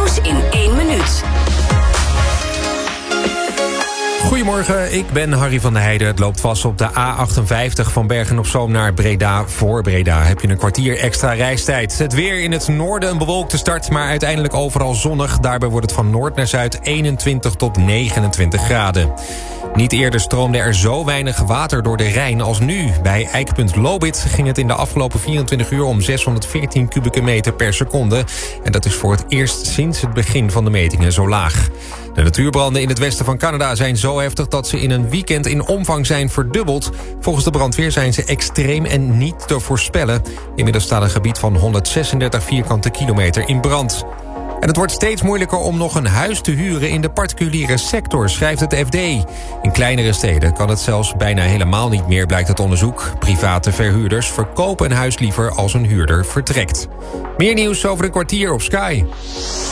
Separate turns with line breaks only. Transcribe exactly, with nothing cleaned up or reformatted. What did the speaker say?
nieuws in één minuut.
Goedemorgen, ik ben Harry van der Heijden. Het loopt vast op de A achtenvijftig van Bergen-op-Zoom naar Breda. Voor Breda heb je een kwartier extra reistijd. Het weer in het noorden een bewolkte start, maar uiteindelijk overal zonnig. Daarbij wordt het van noord naar zuid eenentwintig tot negenentwintig graden. Niet eerder stroomde er zo weinig water door de Rijn als nu. Bij eikpunt Lobith ging het in de afgelopen vierentwintig uur om zeshonderdveertien kubieke meter per seconde. En dat is voor het eerst sinds het begin van de metingen zo laag. De natuurbranden in het westen van Canada zijn zo heftig dat ze in een weekend in omvang zijn verdubbeld. Volgens de brandweer zijn ze extreem en niet te voorspellen. Inmiddels staat een gebied van honderdzesendertig vierkante kilometer in brand. En het wordt steeds moeilijker om nog een huis te huren in de particuliere sector, schrijft het F D. In kleinere steden kan het zelfs bijna helemaal niet meer, blijkt het onderzoek. Private verhuurders verkopen een huis liever als een huurder vertrekt. Meer nieuws over een kwartier op Sky.